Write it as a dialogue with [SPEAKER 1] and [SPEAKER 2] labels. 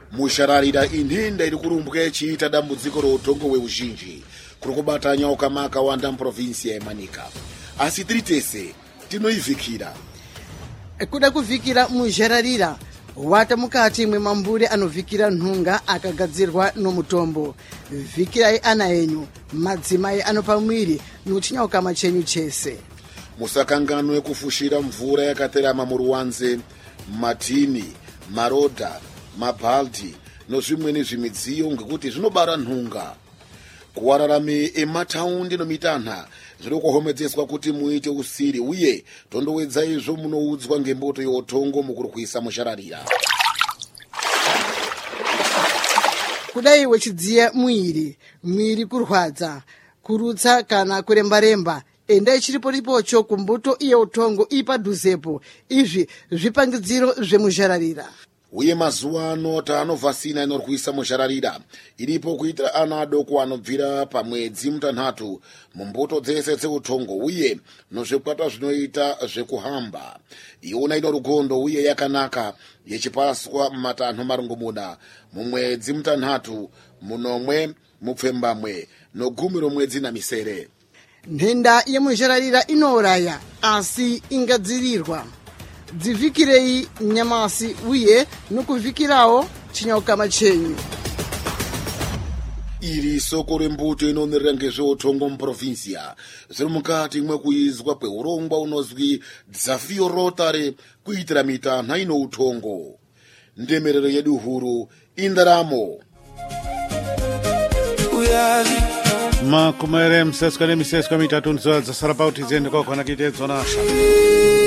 [SPEAKER 1] mushararira inhenda iri kurumbwa ichiita dambudziko routongo hweuzhinji kuri kubata nyoka makawanda muprovinsi yemanika, asi tiri tese tinoivhikira.
[SPEAKER 2] Kuda kuvhikira muzhararira wata mukati mwemambure anovhikira nhunga akagadzirwa nomutombo. Vhikirai ana enyu, madzimai anopa mwiri nochinyauka chenyu chese.
[SPEAKER 1] Musakanganwe kufushira mvura yakaterama muruwanze, matini, marodha, mabhaldi nozvimweni zvimidziyo ngekuti zvinobara nhunga. Kuwararame emataundi nomitanha zviri kuhomedzeswa kuti muite usiri uye tondowedza izvo munoudzwa ngemboto youtongo mukurwisa mushararira.
[SPEAKER 2] Kudai wechidziya mwiri kurwadza, kurutsa kana kuremba-remba, endai chiripo-ripocho kumbuto yeutongo ipadhuzepo. Izvi zvipangidziro zvemuzhararira.
[SPEAKER 1] Uye mazuva ano tanovhasina inorwisa mushararira iripo kuitira ana adoko anobvira pamwedzi mutanhatu mumbuto dzese dzeutongo uye nozvikwata zvinoita zvekuhamba. Iona ino rugondo uye yakanaka yechipaswa mumatanho marongomuna mumwedzi mutanhatu, munomwe, mupfembamwe nogumi romwedzi namisere.
[SPEAKER 2] Nhenda yemuzhararira inouraya asi ingadzirirwa. Dzivhikirei nyamasi uye nokuvhikirawo chinyauka chenyu.
[SPEAKER 1] Iri soko rembuto inonerera ngezveutongo muprovinsia zviri mukati mwekuizwa kweurongwa unozwi Dzafio Rotary kuitira mitanha ino utongo. Ndemerero yedu huru indaramo.
[SPEAKER 3] Makumere mseska mitatu nzo za sarabauti zende kwa kwanakite zonasha.